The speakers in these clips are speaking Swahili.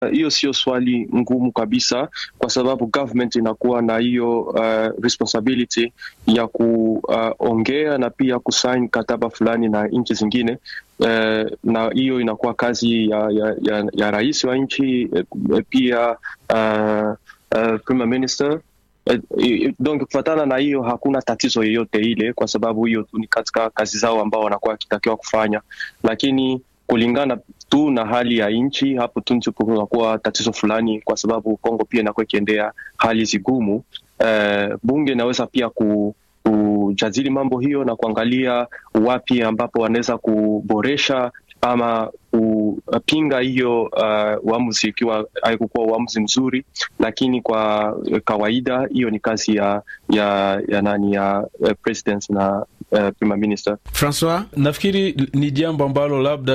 Hiyo sio swali ngumu kabisa, kwa sababu government inakuwa na hiyo responsibility ya kuongea na pia kusign kataba fulani na nchi zingine, na hiyo inakuwa kazi ya rais wa nchi, pia Prime Minister. Donc kufuatana na hiyo hakuna tatizo yoyote ile, kwa sababu hiyo tu ni katika kazi zao ambao wanakuwa wakitakiwa kufanya, lakini kulingana tu na hali ya nchi, hapo tu ndipo kunakuwa tatizo fulani, kwa sababu Kongo pia inakuwa ikiendea hali zigumu. Bunge inaweza pia kujadili mambo hiyo na kuangalia wapi ambapo wanaweza kuboresha ama kupinga hiyo uamuzi ikiwa haikuwa uamuzi mzuri, lakini kwa kawaida hiyo ni kazi ya president na Prime Minister. François, nafikiri ni jambo ambalo labda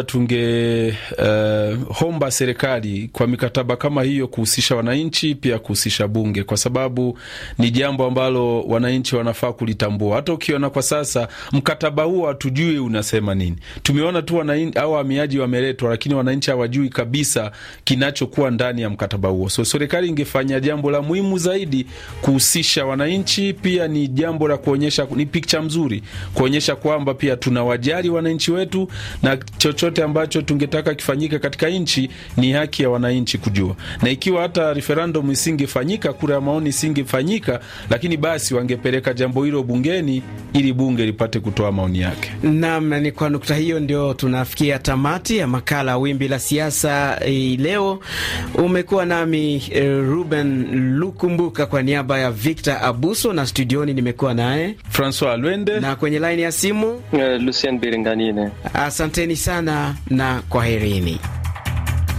homba serikali kwa mikataba kama hiyo kuhusisha wananchi, pia kuhusisha bunge, kwa sababu ni jambo ambalo wananchi wanafaa kulitambua. Hata ukiona kwa sasa mkataba huo hatujui unasema nini. Tumeona tu wananchi au wahamiaji wameletwa, lakini wananchi hawajui kabisa kinachokuwa ndani ya mkataba huo. So serikali ingefanya jambo la muhimu zaidi kuhusisha wananchi, pia ni jambo la kuonyesha, ni picture mzuri kuonyesha kwamba pia tunawajali wananchi wetu, na chochote ambacho tungetaka kifanyika katika nchi ni haki ya wananchi kujua. Na ikiwa hata referendum isingefanyika, kura ya maoni isingefanyika, lakini basi wangepeleka jambo hilo bungeni ili bunge lipate kutoa maoni yake. Naam, ni kwa nukta hiyo ndio tunafikia tamati ya makala Wimbi la Siasa leo. Umekuwa nami Ruben Lukumbuka kwa niaba ya Victor Abuso, na studioni nimekuwa naye François Lwende, na kwenye line ya simu Lucien Biringanine. Asanteni sana na kwaherini.